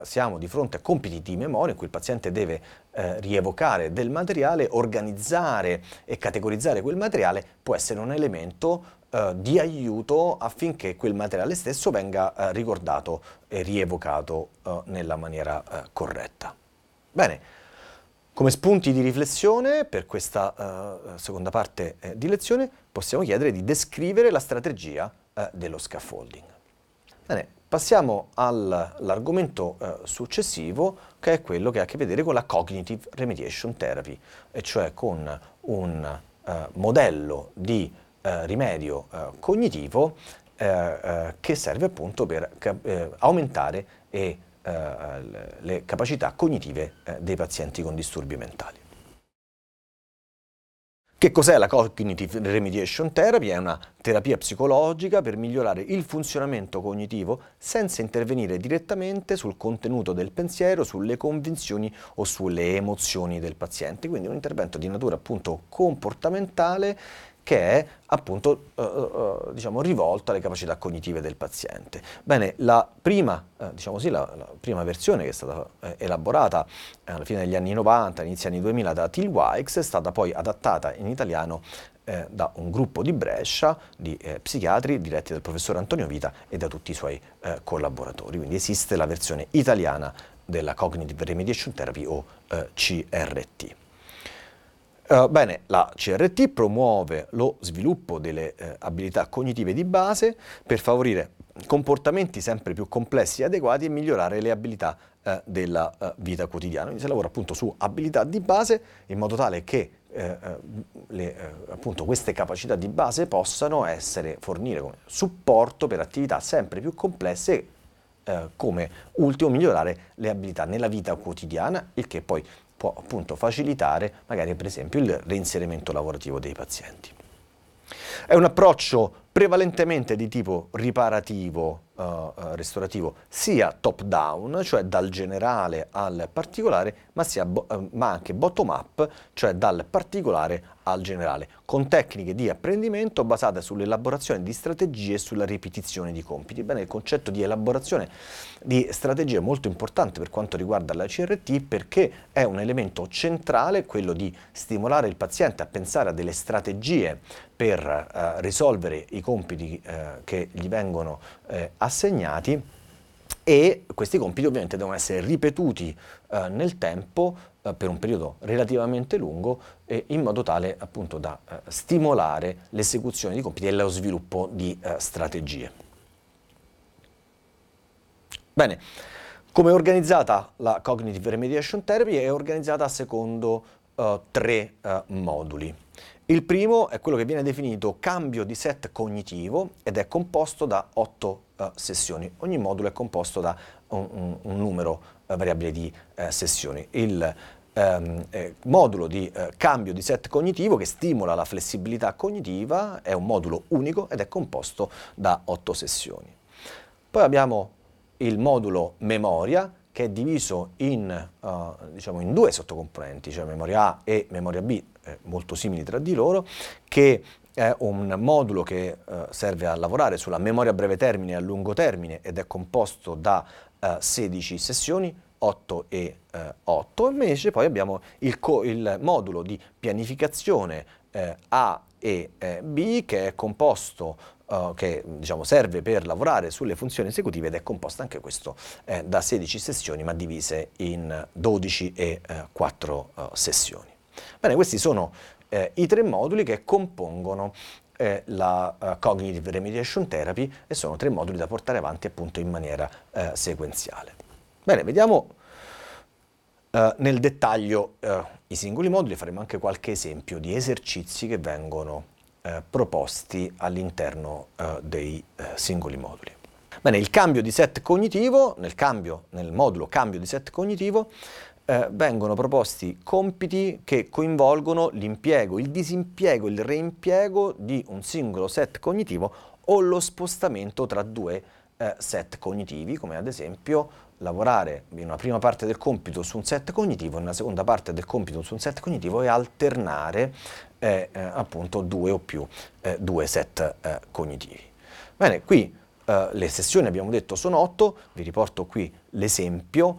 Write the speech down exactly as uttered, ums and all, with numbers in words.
siamo di fronte a compiti di memoria in cui il paziente deve eh, rievocare del materiale, organizzare e categorizzare quel materiale può essere un elemento eh, di aiuto affinché quel materiale stesso venga eh, ricordato e rievocato eh, nella maniera eh, corretta. Bene, come spunti di riflessione per questa eh, seconda parte eh, di lezione possiamo chiedere di descrivere la strategia eh, dello scaffolding. Bene, passiamo all'argomento eh, successivo, che è quello che ha a che vedere con la Cognitive Remediation Therapy, e cioè con un eh, modello di eh, rimedio eh, cognitivo eh, eh, che serve appunto per eh, aumentare e, eh, le capacità cognitive eh, dei pazienti con disturbi mentali. Che cos'è la Cognitive Remediation Therapy? È una terapia psicologica per migliorare il funzionamento cognitivo senza intervenire direttamente sul contenuto del pensiero, sulle convinzioni o sulle emozioni del paziente. Quindi un intervento di natura appunto comportamentale che è appunto eh, eh, diciamo, rivolto alle capacità cognitive del paziente. Bene, la prima, eh, diciamo sì, la, la prima versione che è stata eh, elaborata eh, alla fine degli anni novanta, inizi anni duemila da Till Wykes, è stata poi adattata in italiano eh, da un gruppo di Brescia di eh, psichiatri diretti dal professor Antonio Vita e da tutti i suoi eh, collaboratori. Quindi esiste la versione italiana della Cognitive Remediation Therapy o eh, C R T. Uh, bene, la C R T promuove lo sviluppo delle eh, abilità cognitive di base per favorire comportamenti sempre più complessi e adeguati e migliorare le abilità eh, della eh, vita quotidiana. Quindi si lavora appunto su abilità di base in modo tale che eh, le, eh, appunto queste capacità di base possano essere, fornire come supporto per attività sempre più complesse eh, come ultimo migliorare le abilità nella vita quotidiana, il che poi può appunto facilitare magari per esempio il reinserimento lavorativo dei pazienti. È un approccio prevalentemente di tipo riparativo, uh, restaurativo, sia top down, cioè dal generale al particolare, ma, sia bo- uh, ma anche bottom up, cioè dal particolare al generale, con tecniche di apprendimento basate sull'elaborazione di strategie e sulla ripetizione di compiti. Bene, il concetto di elaborazione di strategie è molto importante per quanto riguarda la C R T perché è un elemento centrale quello di stimolare il paziente a pensare a delle strategie per eh, risolvere i compiti eh, che gli vengono eh, assegnati, e questi compiti ovviamente devono essere ripetuti eh, nel tempo eh, per un periodo relativamente lungo eh, in modo tale appunto da eh, stimolare l'esecuzione di compiti e lo sviluppo di eh, strategie. Bene, come è organizzata la Cognitive Remediation Therapy? È organizzata secondo uh, tre uh, moduli. Il primo è quello che viene definito cambio di set cognitivo ed è composto da otto uh, sessioni. Ogni modulo è composto da un, un, un numero uh, variabile di uh, sessioni. Il um, eh, modulo di uh, cambio di set cognitivo che stimola la flessibilità cognitiva è un modulo unico ed è composto da otto sessioni. Poi abbiamo il modulo memoria, che è diviso in, uh, diciamo in due sottocomponenti, cioè memoria A e memoria B, eh, molto simili tra di loro, che è un modulo che uh, serve a lavorare sulla memoria a breve termine e a lungo termine ed è composto da uh, sedici sessioni, otto e otto, invece poi abbiamo il, co- il modulo di pianificazione eh, A e eh, B, che è composto Uh, che diciamo, serve per lavorare sulle funzioni esecutive ed è composta anche questo eh, da sedici sessioni ma divise in dodici e eh, quattro uh, sessioni. Bene, questi sono eh, i tre moduli che compongono eh, la uh, Cognitive Remediation Therapy e sono tre moduli da portare avanti appunto in maniera eh, sequenziale. Bene, vediamo uh, nel dettaglio uh, i singoli moduli, faremo anche qualche esempio di esercizi che vengono Eh, proposti all'interno eh, dei eh, singoli moduli. Bene, il cambio di set cognitivo, nel, cambio, nel modulo cambio di set cognitivo, eh, vengono proposti compiti che coinvolgono l'impiego, il disimpiego, il reimpiego di un singolo set cognitivo o lo spostamento tra due eh, set cognitivi, come ad esempio lavorare in una prima parte del compito su un set cognitivo, in una seconda parte del compito su un set cognitivo e alternare eh, eh, appunto due o più, eh, due set eh, cognitivi. Bene, qui eh, Uh, le sessioni, abbiamo detto, sono otto, vi riporto qui l'esempio.